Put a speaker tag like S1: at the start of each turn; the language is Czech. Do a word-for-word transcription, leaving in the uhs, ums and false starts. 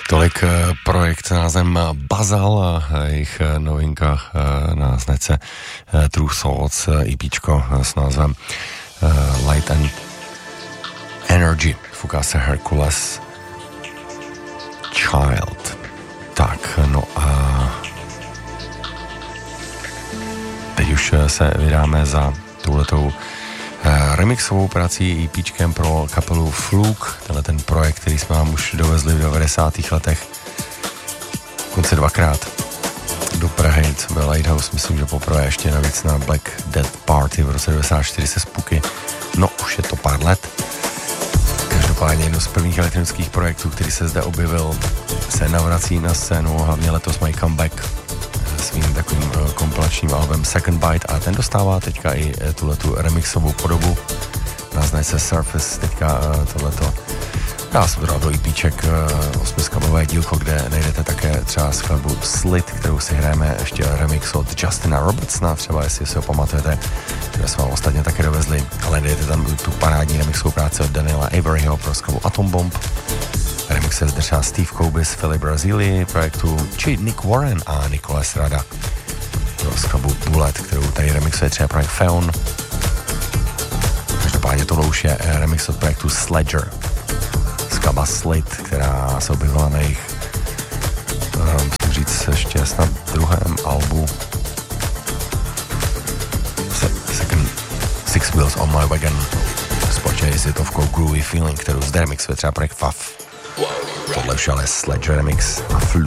S1: Tolik projekt s názvem Bazal a jejich novinka na značce True Souls, EPčko s názvem Light and Energy. Fouká se Hercules Child. Tak, no a teď už se vydáme za touhletou remixovou prací EPčkem pro kapelu Fluke, tenhle ten projekt, který jsme vám už dovezli v devadesátých letech konce dvakrát do Prahy, co byl Lighthouse, myslím, že poprvé ještě navíc na Black Death Party v roce devadesát čtyři se Spooky. No, už je to pár let. Každopádně jedno z prvních elektronických projektů, který se zde objevil, se navrací na scénu, hlavně letos mají comeback svým takovým kompilačním albem Second Bite a ten dostává teďka i tuhletu remixovou podobu na značce Surface, teďka tohleto dá se to do EPček osmiskladové dílko, kde najdete také třeba skladbu Slit, kterou si hrajeme, ještě remix od Justina Robertsona, třeba jestli si ho pamatujete, které jsme vám ostatně také dovezli, ale najdete tam tu parádní remixovou práci od Daniela Averyho pro skladbu Atom Bomb. Remix je zde třeba Steve Kobe z Philly Brazílii projektu, či Nick Warren a Nicholas Rada pro skladbu Bullet, kterou tady remixuje třeba projekt Feon. Každopádně tohle už je remix od projektu Sledger. Skladba Slit, která se objevila na jejich, musím říct, ještě snad druhém albu Second Six Wheels on My Wagon. Společně je to v Groovy Feeling, kterou zde remixuje třeba projekt F A F. Tohle už ale Sledger remix a Fluke.